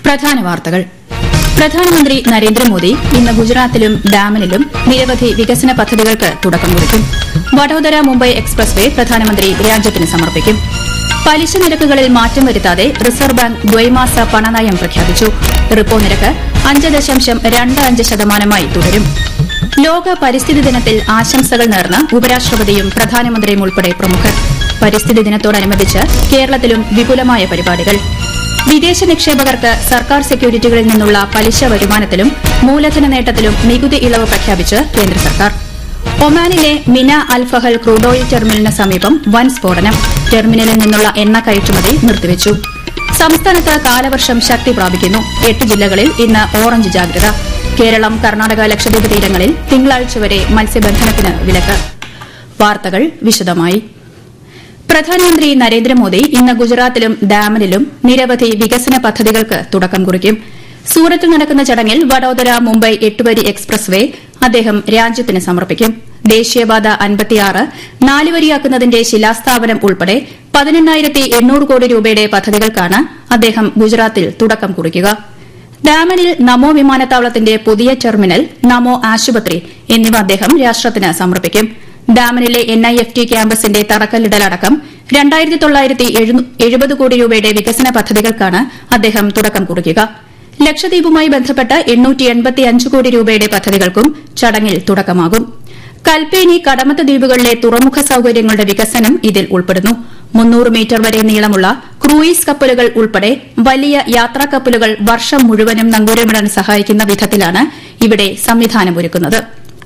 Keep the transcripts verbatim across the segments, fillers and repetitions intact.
പ്രധാന വാർത്തകൾ. പ്രധാനമന്ത്രി നരേന്ദ്രമോദി ഇന്ന് ഗുജറാത്തിലും ഡാമനിലും നിരവധി വികസന പദ്ധതികൾക്ക് തുടക്കം കുറിക്കും. വഡോദര മുംബൈ എക്സ്പ്രസ് വേ പ്രധാനമന്ത്രി രാജ്യത്തിന് സമർപ്പിക്കും. പലിശ നിരക്കുകളിൽ മാറ്റം വരുത്താതെ റിസർവ് ബാങ്ക് ദ്വൈമാസ പണനയം പ്രഖ്യാപിച്ചു. റിപ്പോ നിരക്ക് അഞ്ച് ദശാംശം രണ്ട് അഞ്ച് ശതമാനമായി തുടരും. ലോക പരിസ്ഥിതി ദിനത്തിൽ ആശംസകൾ നേർന്ന് ഉപരാഷ്ട്രപതിയും പ്രധാനമന്ത്രിയും ഉൾപ്പെടെ പ്രമുഖർ. പരിസ്ഥിതി ദിനത്തോടനുബന്ധിച്ച് കേരളത്തിലും വിപുലമായ പരിപാടികൾ. വിദേശ നിക്ഷേപകർക്ക് സർക്കാർ സെക്യൂരിറ്റികളിൽ നിന്നുള്ള പലിശ വരുമാനത്തിലും മൂലധന നേട്ടത്തിലും നികുതി ഇളവ് പ്രഖ്യാപിച്ച് കേന്ദ്ര സർക്കാർ. ഒമാനിലെ മിന അൽ ഫഹൽ ക്രൂഡ് ഓയിൽ ടെർമിനലിന് സമീപം വൻ സ്ഫോടനം. ടെർമിനലിൽ നിന്നുള്ള എണ്ണ കയറ്റുമതി നിർത്തിവച്ചു. സംസ്ഥാനത്ത് കാലവർഷം ശക്തി പ്രാപിക്കുന്നു. എട്ട് ജില്ലകളിൽ ഇന്ന് ഓറഞ്ച് ജാഗ്രത. കേരളം, കർണാടക, ലക്ഷദ്വീപ് തീരങ്ങളിൽ തിങ്കളാഴ്ച വരെ മത്സ്യബന്ധനത്തിന് വിലക്ക്. വാർത്തകൾ വിശദമായി. പ്രധാനമന്ത്രി നരേന്ദ്രമോദി ഇന്ന് ഗുജറാത്തിലും ഡാമനിലും നിരവധി വികസന പദ്ധതികൾക്ക് തുടക്കം കുറിക്കും. സൂറത്തിൽ നടക്കുന്ന ചടങ്ങിൽ വഡോദര മുംബൈ എട്ടുവരി എക്സ്പ്രസ് വേ അദ്ദേഹം രാജ്യത്തിന് സമർപ്പിക്കും. ദേശീയപാത അൻപത്തിയാറ് നാലുവരിയാക്കുന്നതിന്റെ ശിലാസ്ഥാപനം ഉൾപ്പെടെ പതിനെണ്ണായിരത്തി എണ്ണൂറ് കോടി രൂപയുടെ പദ്ധതികൾക്കാണ് അദ്ദേഹം ഗുജറാത്തിൽ തുടക്കം കുറിക്കുക. ഡാമനിൽ നമോ വിമാനത്താവളത്തിന്റെ പുതിയ ടെർമിനൽ, നമോ ആശുപത്രി എന്നിവ അദ്ദേഹം രാഷ്ട്രത്തിന് സമർപ്പിക്കും. ഡാമനിലെ എൻ ഐ എഫ് ടി ക്യാമ്പസിന്റെ തറക്കല്ലിടലടക്കം രണ്ടായിരത്തി തൊള്ളായിരത്തി എഴുപത് കോടി രൂപയുടെ വികസന പദ്ധതികൾക്കാണ് അദ്ദേഹം തുടക്കം കുറിക്കുക. ലക്ഷദ്വീപുമായി ബന്ധപ്പെട്ട് എണ്ണൂറ്റി എൺപത്തിയഞ്ച് കോടി രൂപയുടെ പദ്ധതികൾക്കും ചടങ്ങിൽ തുടക്കമാകും. കൽപ്പേനി, കടമത്ത് ദ്വീപുകളിലെ തുറമുഖ സൌകര്യങ്ങളുടെ വികസനം ഇതിൽ ഉൾപ്പെടുന്നു. മുന്നൂറ് മീറ്റർ വരെ നീളമുള്ള ക്രൂയിസ് കപ്പലുകൾ ഉൾപ്പെടെ വലിയ യാത്രാ കപ്പലുകൾ വർഷം മുഴുവനും നങ്കൂരമിടാൻ സഹായിക്കുന്ന വിധത്തിലാണ് ഇവിടെ സംവിധാനമൊരുക്കുന്നത്.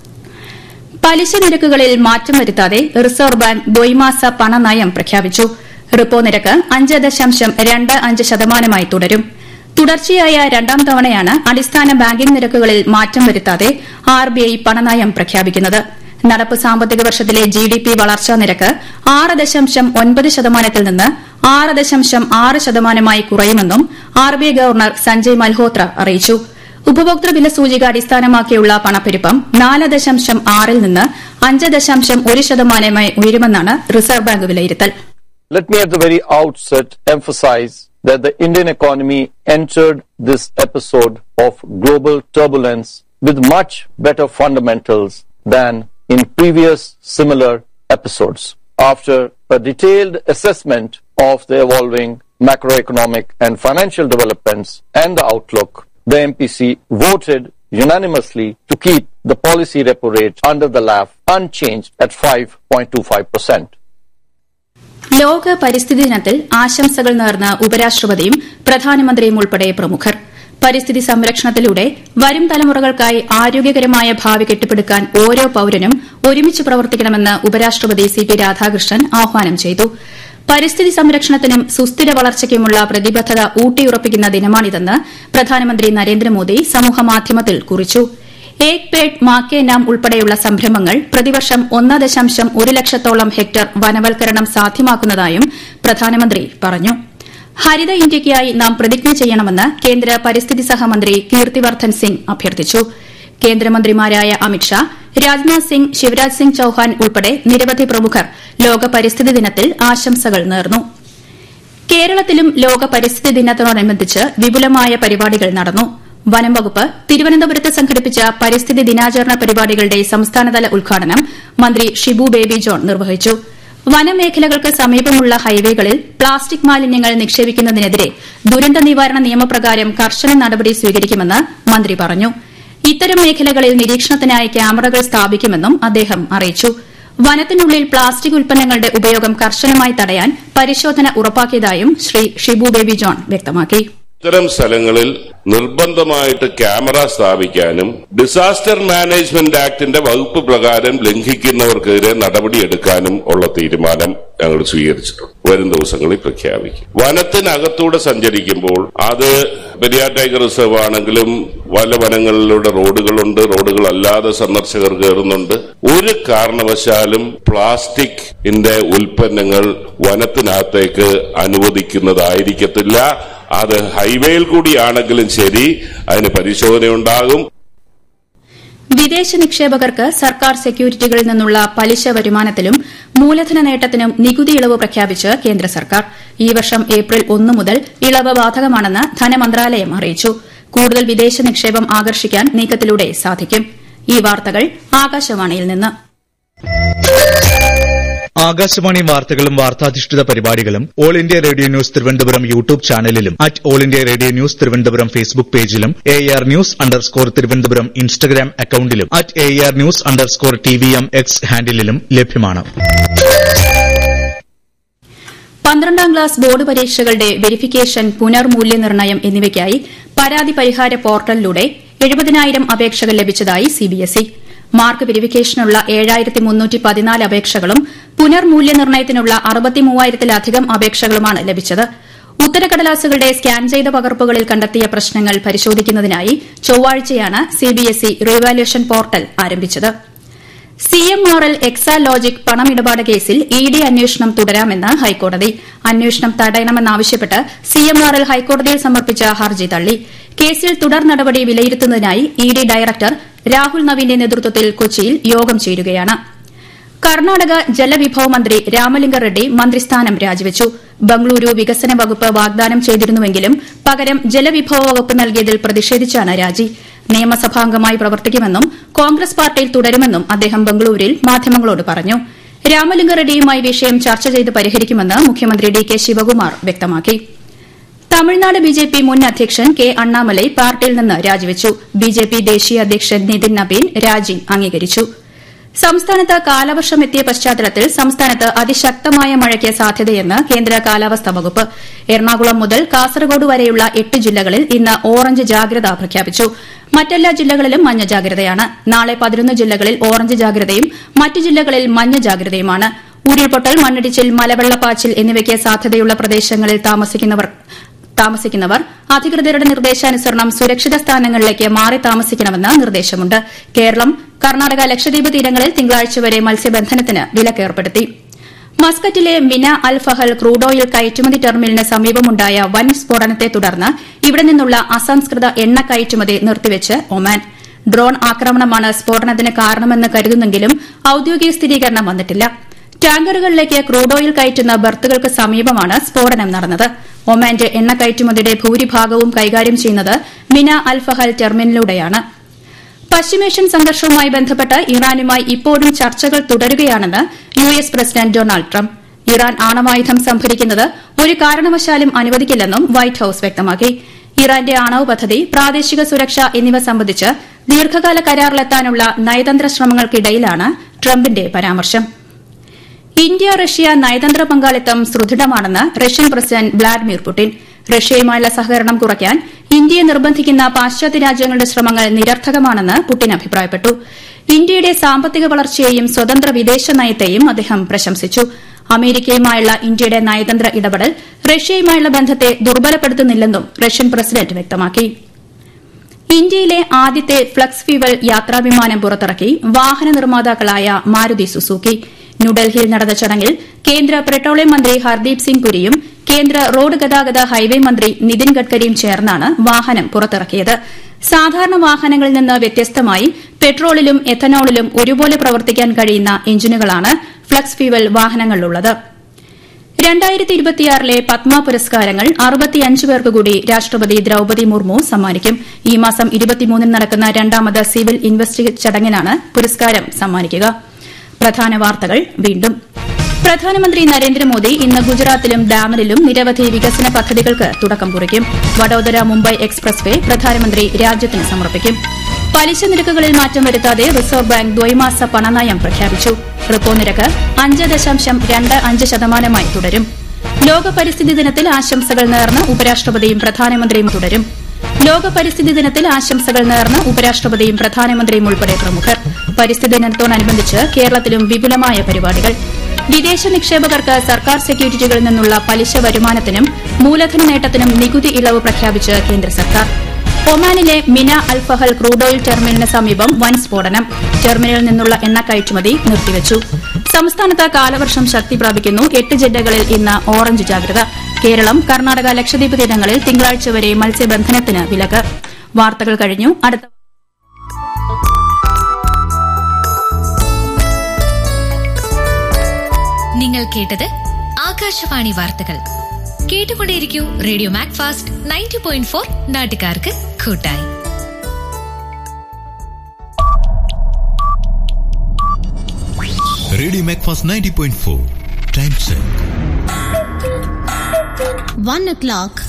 പലിശ നിരക്കുകളിൽ മാറ്റം വരുത്താതെ റിസർവ് ബാങ്ക് ദ്വൈമാസ പണനയം പ്രഖ്യാപിച്ചു. റിപ്പോ നിരക്ക് അഞ്ച് ദശാംശം രണ്ട് അഞ്ച് ശതമാനമായി തുടരും. തുടർച്ചയായ രണ്ടാം തവണയാണ് അടിസ്ഥാന ബാങ്കിംഗ് നിരക്കുകളിൽ മാറ്റം വരുത്താതെ ആർ ബി ഐ പണനയം പ്രഖ്യാപിക്കുന്നത്. നടപ്പ് സാമ്പത്തിക വർഷത്തിലെ ജി ഡി പി വളർച്ചാ നിരക്ക് ആറ് ദശാംശം ഒൻപത് ശതമാനത്തിൽ നിന്ന് ആറ് ദശാംശം ആറ് ശതമാനമായി കുറയുമെന്നും R B I governor Sanjay Malhotra അറിയിച്ചു. ഉപഭോക്തൃ വില സൂചിക അടിസ്ഥാനമാക്കിയുള്ള പണപ്പെരുപ്പം നാല് ദശാംശം ആറിൽ നിന്ന് അഞ്ച് ദശാംശം ഒരു ശതമാനമായി ഉയരുമെന്നാണ് റിസർവ് ബാങ്ക് വിലയിരുത്തൽ. Let me at the very outset emphasize that the Indian economy entered this episode of global turbulence with much better fundamentals than in previous similar episodes. After a detailed assessment of the evolving macroeconomic and financial developments and the outlook, the M P C voted unanimously to keep the policy repo rate under the L A F unchanged at five point two five percent. ലോക പരിസ്ഥിതി ദിനത്തിൽ ആശംസകൾ നേർന്ന ഉപരാഷ്ട്രപതിയും പ്രധാനമന്ത്രിയും ഉൾപ്പെടെ പ്രമുഖർ. പരിസ്ഥിതി സംരക്ഷണത്തിലൂടെ വരും തലമുറകൾക്കായി ആരോഗ്യകരമായ ഭാവി കെട്ടിപ്പടുക്കാൻ ഓരോ പൌരനും ഒരുമിച്ച് പ്രവർത്തിക്കണമെന്ന് ഉപരാഷ്ട്രപതി സി പി രാധാകൃഷ്ണൻ ആഹ്വാനം ചെയ്തു. പരിസ്ഥിതി സംരക്ഷണത്തിനും സുസ്ഥിര വളർച്ചയ്ക്കുമുള്ള പ്രതിബദ്ധത ഊട്ടിയുറപ്പിക്കുന്ന ദിനമാണിതെന്ന് പ്രധാനമന്ത്രി നരേന്ദ്രമോദി സമൂഹമാധ്യമത്തിൽ കുറിച്ചു. ഏക് പേഡ് മാ കെ നാം ഉൾപ്പെടെയുള്ള സംരംഭങ്ങൾ പ്രതിവർഷം ഒന്ന് ദശാംശം ഒരു ലക്ഷത്തോളം ഹെക്ടർ വനവൽക്കരണം സാധ്യമാക്കുന്നതായും പ്രധാനമന്ത്രി പറഞ്ഞു. ഹരിത ഇന്ത്യയ്ക്കായി നാം പ്രതിജ്ഞ ചെയ്യണമെന്ന് കേന്ദ്ര പരിസ്ഥിതി സഹമന്ത്രി കീർത്തിവർദ്ധൻ സിംഗ് അഭ്യർത്ഥിച്ചു. കേന്ദ്രമന്ത്രിമാരായ അമിത്ഷാ, രാജ്നാഥ് സിംഗ്, ശിവരാജ് സിംഗ് ചൌഹാൻ ഉൾപ്പെടെ നിരവധി പ്രമുഖർ ലോക പരിസ്ഥിതി ദിനത്തിൽ ആശംസകൾ നേർന്നു. കേരളത്തിലും ലോക പരിസ്ഥിതി ദിനത്തോടനുബന്ധിച്ച് വിപുലമായ പരിപാടികൾ നടന്നു. വനം വകുപ്പ് തിരുവനന്തപുരത്ത് സംഘടിപ്പിച്ച പരിസ്ഥിതി ദിനാചരണ പരിപാടികളുടെ സംസ്ഥാനതല ഉദ്ഘാടനം മന്ത്രി ഷിബു ബേബി ജോൺ നിർവഹിച്ചു. വനമേഖലകൾക്ക് സമീപമുള്ള ഹൈവേകളിൽ പ്ലാസ്റ്റിക് മാലിന്യങ്ങൾ നിക്ഷേപിക്കുന്നതിനെതിരെ ദുരന്ത നിവാരണ നിയമപ്രകാരം കർശന നടപടി സ്വീകരിക്കുമെന്ന് മന്ത്രി പറഞ്ഞു. ഇത്തരം മേഖലകളിൽ നിരീക്ഷണത്തിനായി ക്യാമറകൾ സ്ഥാപിക്കുമെന്നും അദ്ദേഹം അറിയിച്ചു. വനത്തിനുള്ളിൽ പ്ലാസ്റ്റിക് ഉൽപ്പന്നങ്ങളുടെ ഉപയോഗം കർശനമായി തടയാൻ പരിശോധന ഉറപ്പാക്കിയതായും ശ്രീ ഷിബു ബേബി ജോൺ വ്യക്തമാക്കി. ഇത്തരം സ്ഥലങ്ങളിൽ നിർബന്ധമായിട്ട് ക്യാമറ സ്ഥാപിക്കാനും ഡിസാസ്റ്റർ മാനേജ്മെന്റ് ആക്ടിന്റെ വകുപ്പ് പ്രകാരം ലംഘിക്കുന്നവർക്കെതിരെ നടപടിയെടുക്കാനും ഉള്ള തീരുമാനം ഞങ്ങൾ സ്വീകരിച്ചിട്ടുണ്ട്. വരും ദിവസങ്ങളിൽ പ്രഖ്യാപിക്കും. വനത്തിനകത്തൂടെ സഞ്ചരിക്കുമ്പോൾ അത് പെരിയാർ ടൈഗർ റിസർവ് ആണെങ്കിലും വല്ല വനങ്ങളിലൂടെ റോഡുകളുണ്ട്, റോഡുകളല്ലാതെ സന്ദർശകർ കയറുന്നുണ്ട്. ഒരു കാരണവശാലും പ്ലാസ്റ്റിക്കിന്റെ ഉൽപ്പന്നങ്ങൾ വനത്തിനകത്തേക്ക് അനുവദിക്കുന്നതായിരിക്കത്തില്ല. അത് ഹൈവേയിൽ കൂടിയാണെങ്കിലും ശരി, അതിന് പരിശോധനയുണ്ടാകും. വിദേശ നിക്ഷേപകർക്ക് സർക്കാർ സെക്യൂരിറ്റികളിൽ നിന്നുള്ള പലിശ വരുമാനത്തിലും മൂലധന നേട്ടത്തിനും നികുതി ഇളവ് പ്രഖ്യാപിച്ച് കേന്ദ്ര സർക്കാർ. ഈ വർഷം ഏപ്രിൽ ഒന്ന് മുതൽ ഇളവ് ബാധകമാണെന്ന് ധനമന്ത്രാലയം അറിയിച്ചു. കൂടുതൽ വിദേശ നിക്ഷേപം ആകർഷിക്കാൻ നീക്കത്തിലൂടെ സാധിക്കും. ഈ വാർത്തകൾ ആകാശവാണിയിൽ നിന്ന്. ആകാശവാണി വാർത്തകളും വാർത്താധിഷ്ഠിത പരിപാടികളും all India radio news Thiruvananthapuram YouTube ചാനലിലും at all India radio news Thiruvananthapuram Facebook പേജിലും A R news underscore Thiruvananthapuram Instagram അക്കൌണ്ടിലും at A R news underscore T V M X ഹാൻഡിലും ലഭ്യമാണ്. പന്ത്രണ്ടാം ക്ലാസ് ബോർഡ് പരീക്ഷകളുടെ വെരിഫിക്കേഷൻ, പുനർമൂല്യനിർണ്ണയം എന്നിവയ്ക്കായി പരാതി പരിഹാര പോർട്ടലിലൂടെ എഴുപതിനായിരം അപേക്ഷകൾ ലഭിച്ചതായി സിബിഎസ്ഇ. മാർക്ക് വെരിഫിക്കേഷനുള്ള ഏഴായിരത്തി മുന്നൂറ്റി പതിനാല് അപേക്ഷകളും പുനർമൂല്യനിർണ്ണയത്തിനുള്ള അറുപത്തിമൂവായിരത്തിലധികം അപേക്ഷകളുമാണ് ലഭിച്ചത്. ഉത്തരക്കടലാസുകളുടെ സ്കാൻ ചെയ്ത പകർപ്പുകളിൽ കണ്ടെത്തിയ പ്രശ്നങ്ങൾ പരിശോധിക്കുന്നതിനായി ചൊവ്വാഴ്ചയാണ് സിബിഎസ്ഇ റീവാലുവേഷൻ പോർട്ടൽ ആരംഭിച്ചത്. സിഎംആർഎൽ എക്സാലോജിക് പണമിടപാട് കേസിൽ ഇഡി അന്വേഷണം തുടരാമെന്ന് ഹൈക്കോടതി. അന്വേഷണം തടയണമെന്നാവശ്യപ്പെട്ട് സിഎംആർഎൽ ഹൈക്കോടതിയിൽ സമർപ്പിച്ച ഹർജി തള്ളി. കേസിൽ തുടർ നടപടി വിലയിരുത്തുന്നതിനായി ഇഡി ഡയറക്ടർ രാഹുൽ നവീന്റെ നേതൃത്വത്തിൽ കൊച്ചിയിൽ യോഗം ചേരുകയാണ്. കർണാടക ജലവിഭവ മന്ത്രി രാമലിംഗ റെഡ്ഡി മന്ത്രിസ്ഥാനം രാജിവച്ചു. ബംഗളൂരു വികസന വകുപ്പ് വാഗ്ദാനം ചെയ്തിരുന്നുവെങ്കിലും പകരം ജലവിഭവ വകുപ്പ് നൽകിയതിൽ പ്രതിഷേധിച്ചാണ് രാജി. നിയമസഭാംഗമായി പ്രവർത്തിക്കുമെന്നും കോൺഗ്രസ് പാർട്ടിയിൽ തുടരുമെന്നും അദ്ദേഹം ബംഗളൂരുവിൽ മാധ്യമങ്ങളോട് പറഞ്ഞു. രാമലിംഗ റെഡ്ഡിയുമായി വിഷയം ചർച്ച ചെയ്ത് പരിഹരിക്കുമെന്ന് മുഖ്യമന്ത്രി ഡി കെ ശിവകുമാർ വ്യക്തമാക്കി. തമിഴ്നാട് ബിജെപി മുൻ അധ്യക്ഷൻ കെ അണ്ണാമലൈ പാർട്ടിയിൽ നിന്ന് രാജിവച്ചു. ബിജെപി ദേശീയ അധ്യക്ഷൻ നിതിൻ നബീൻ രാജി അംഗീകരിച്ചു. സംസ്ഥാനത്ത് കാലവർഷം എത്തിയ പശ്ചാത്തലത്തിൽ സംസ്ഥാനത്ത് അതിശക്തമായ മഴയ്ക്ക് സാധ്യതയെന്ന് കേന്ദ്ര കാലാവസ്ഥാ വകുപ്പ്. എറണാകുളം മുതൽ കാസർഗോഡ് വരെയുള്ള എട്ട് ജില്ലകളിൽ ഇന്ന് ഓറഞ്ച് ജാഗ്രത പ്രഖ്യാപിച്ചു. മറ്റെല്ലാ ജില്ലകളിലും മഞ്ഞ ജാഗ്രതയാണ്. നാളെ പതിനൊന്ന് ജില്ലകളിൽ ഓറഞ്ച് ജാഗ്രതയും മറ്റ് ജില്ലകളിൽ മഞ്ഞ ജാഗ്രതയുമാണ്. ഉരുൾപൊട്ടൽ, മണ്ണിടിച്ചിൽ, മലവെള്ളപ്പാച്ചിൽ എന്നിവയ്ക്ക് സാധ്യതയുള്ള പ്രദേശങ്ങളിൽ താമസിക്കുന്നവർ താമസിക്കുന്നവർ അധികൃതരുടെ നിർദ്ദേശാനുസരണം സുരക്ഷിത സ്ഥാനങ്ങളിലേക്ക് മാറി താമസിക്കണമെന്ന് നിർദ്ദേശമുണ്ട്. കേരളം, കർണാടക, ലക്ഷദ്വീപ് തീരങ്ങളിൽ തിങ്കളാഴ്ച വരെ മത്സ്യബന്ധനത്തിന് വിലക്കേർപ്പെടുത്തി. മസ്കറ്റിലെ മിന അൽ ഫഹൽ ക്രൂഡ് ഓയിൽ കയറ്റുമതി ടെർമിനലിന് സമീപമുണ്ടായ വൻ സ്ഫോടനത്തെ തുടർന്ന് ഇവിടെ നിന്നുള്ള അസംസ്കൃത എണ്ണ കയറ്റുമതി നിർത്തിവെച്ച് ഒമാൻ. ഡ്രോൺ ആക്രമണമാണ് സ്ഫോടനത്തിന് കാരണമെന്ന് കരുതുന്നെങ്കിലും ഔദ്യോഗിക സ്ഥിരീകരണം വന്നിട്ടില്ല. ടാങ്കറുകളിലേക്ക് ക്രൂഡ് ഓയിൽ കയറ്റുന്ന ബർത്തുകൾക്ക് സമീപമാണ് സ്ഫോടനം നടന്നത്. ഒമാന്റെ എണ്ണ കയറ്റുമതിയുടെ ഭൂരിഭാഗവും കൈകാര്യം ചെയ്യുന്നത് മിന അൽ ഫഹൽ ടെർമിനലിലൂടെയാണ്. പശ്ചിമേഷ്യൻ സംഘർഷവുമായി ബന്ധപ്പെട്ട് ഇറാനുമായി ഇപ്പോഴും ചർച്ചകൾ തുടരുകയാണെന്ന് U S president Donald Trump. Iran ആണവായുധം സംഭരിക്കുന്നത് ഒരു കാരണവശാലും അനുവദിക്കില്ലെന്നും വൈറ്റ് ഹൌസ് വ്യക്തമാക്കി. ഇറാന്റെ ആണവ പദ്ധതി, പ്രാദേശിക സുരക്ഷ എന്നിവ സംബന്ധിച്ച് ദീർഘകാല കരാറിലെത്താനുള്ള നയതന്ത്ര ശ്രമങ്ങൾക്കിടയിലാണ് ട്രംപിന്റെ പരാമർശം. ഇന്ത്യ റഷ്യ നയതന്ത്ര പങ്കാളിത്തം സുദൃഢമാണെന്ന് റഷ്യൻ പ്രസിഡന്റ് വ്ളാഡിമിർ പുടിൻ. റഷ്യയുമായുള്ള സഹകരണം കുറയ്ക്കാൻ ഇന്ത്യയെ നിർബന്ധിക്കുന്ന പാശ്ചാത്യ രാജ്യങ്ങളുടെ ശ്രമങ്ങൾ നിരർത്ഥകമാണെന്ന് പുടിൻ അഭിപ്രായപ്പെട്ടു. ഇന്ത്യയുടെ സാമ്പത്തിക വളർച്ചയെയും സ്വതന്ത്ര വിദേശ നയത്തെയും അദ്ദേഹം പ്രശംസിച്ചു. അമേരിക്കയുമായുള്ള ഇന്ത്യയുടെ നയതന്ത്ര ഇടപെടൽ റഷ്യയുമായുള്ള ബന്ധത്തെ ദുർബലപ്പെടുത്തുന്നില്ലെന്നും റഷ്യൻ പ്രസിഡന്റ് വ്യക്തമാക്കി. ഇന്ത്യയിലെ ആദ്യത്തെ ഫ്ലക്സ് ഫ്യൂവൽ യാത്രാവിമാനം പുറത്തിറക്കി വാഹന നിർമ്മാതാക്കളായ മാരുതി സുസുക്കി. ന്യൂഡൽഹിയിൽ നടന്ന ചടങ്ങിൽ കേന്ദ്ര പെട്രോളിയം മന്ത്രി ഹർദീപ് സിംഗ് പുരിയും കേന്ദ്ര റോഡ് ഗതാഗത ഹൈവേ മന്ത്രി നിതിൻ ഗഡ്കരിയും ചേർന്നാണ് വാഹനം പുറത്തിറക്കിയത്. സാധാരണ വാഹനങ്ങളിൽ നിന്ന് വ്യത്യസ്തമായി പെട്രോളിലും എഥനോളിലും ഒരുപോലെ പ്രവർത്തിക്കാൻ കഴിയുന്ന എഞ്ചിനുകളാണ് ഫ്ലക്സ് ഫ്യൂവൽ വാഹനങ്ങളിലുള്ളത്. രണ്ടായിരത്തി ഇരുപത്തിയാറിലെ പത്മ പുരസ്കാരങ്ങൾ അറുപത്തിയഞ്ച് പേർക്ക് കൂടി രാഷ്ട്രപതി ദ്രൌപദി മുർമു സമ്മാനിക്കും. ഈ മാസം ഇരുപത്തിമൂന്നിന് നടക്കുന്ന രണ്ടാമത് സിവിൽ ഇൻവെസ്റ്റിഗേറ്റ് ചടങ്ങിലാണ് പുരസ്കാരം സമ്മാനിക്കുക. പ്രധാന വാർത്തകൾ വീണ്ടും. പ്രധാനമന്ത്രി നരേന്ദ്രമോദി ഇന്ന് ഗുജറാത്തിലും ഡാമനിലും നിരവധി വികസന പദ്ധതികൾക്ക് തുടക്കം കുറിക്കും. വഡോദര മുംബൈ എക്സ്പ്രസ് വേ പ്രധാനമന്ത്രി രാജ്യത്തിന് സമർപ്പിക്കും. പലിശ നിരക്കുകളിൽ മാറ്റം വരുത്താതെ റിസർവ് ബാങ്ക് ദ്വൈമാസ പണനയം പ്രഖ്യാപിച്ചു. റിപ്പോ നിരക്ക് അഞ്ച് ദശാംശം രണ്ട് അഞ്ച് ശതമാനമായി തുടരും. ലോക പരിസ്ഥിതി ദിനത്തിൽ ആശംസകൾ നേർന്ന് ഉപരാഷ്ട്രപതിയും പ്രധാനമന്ത്രിയും തുടരും. ലോക പരിസ്ഥിതി ദിനത്തിൽ ആശംസകൾ നേർന്ന് ഉപരാഷ്ട്രപതിയും പ്രധാനമന്ത്രിയും ഉൾപ്പെടെ പ്രമുഖർ. പരിസ്ഥിതി ദിനത്തോടനുബന്ധിച്ച് കേരളത്തിലും വിപുലമായ പരിപാടികൾ. വിദേശ നിക്ഷേപകർക്ക് സർക്കാർ സെക്യൂരിറ്റികളിൽ നിന്നുള്ള പലിശ വരുമാനത്തിനും മൂലധന നേട്ടത്തിനും നികുതി ഇളവ് പ്രഖ്യാപിച്ച് കേന്ദ്ര സർക്കാർ. ഒമാനിലെ മിന അൽ ഫഹൽ ക്രൂഡ് ഓയിൽ ടെർമിനലിന് സമീപം വൻ സ്ഫോടനം. ടെർമിനലിൽ നിന്നുള്ള എണ്ണ കയറ്റുമതി നിർത്തിവച്ചു. സംസ്ഥാനത്ത് കാലവർഷം ശക്തി പ്രാപിക്കുന്നു. എട്ട് ജില്ലകളിൽ ഇന്ന് ഓറഞ്ച് ജാഗ്രത. കേരളം, കർണാടക, ലക്ഷദ്വീപ് തീരങ്ങളിൽ തിങ്കളാഴ്ച വരെ മത്സ്യബന്ധനത്തിന് വിലക്ക്. വാർത്തകൾ കഴിഞ്ഞു. അടുത്ത നിങ്ങൾ കേട്ടത് ആകാശവാണി വാർത്തകൾ. കേട്ടുകൊണ്ടേയിരിക്കൂ radio Mac fast ninety point four, നാട്ടുകാർക്ക് കൂട്ടായി. Radio Mac fast ninety point four, time check one O clock.